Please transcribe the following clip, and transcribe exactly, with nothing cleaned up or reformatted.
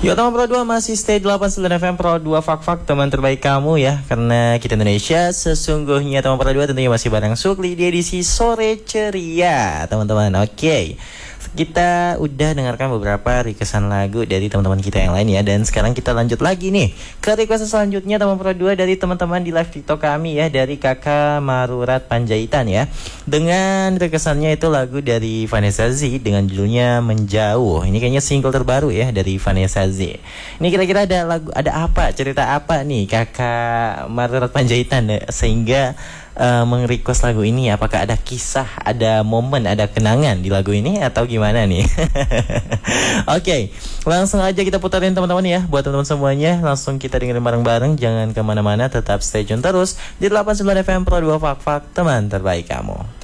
Yuk teman Pro dua masih stay delapan puluh sembilan F M Pro dua Fak-Fak, teman terbaik kamu ya. Karena kita Indonesia sesungguhnya teman Pro dua tentunya masih bareng Sukli di edisi Sore Ceria teman-teman. Oke okay. Kita udah dengarkan beberapa requestan lagu dari teman-teman kita yang lain ya. Dan sekarang kita lanjut lagi nih ke requestan selanjutnya teman Pro dua dari teman-teman di live TikTok kami ya. Dari Kakak Marurat Panjaitan ya. Dengan requestannya itu lagu dari Vanessa Z dengan judulnya Menjauh. Ini kayaknya single terbaru ya dari Vanessa Z. Ini kira-kira ada lagu, ada apa, cerita apa nih Kakak Marurat Panjaitan ya, sehingga Uh, meng-request lagu ini? Apakah ada kisah, ada momen, ada kenangan di lagu ini atau gimana nih? Oke, okay, langsung aja kita putarin teman-teman ya. Buat teman-teman semuanya, langsung kita dengerin bareng-bareng. Jangan kemana-mana, tetap stay tune terus di delapan puluh sembilan F M Pro dua Fak-Fak, teman terbaik kamu.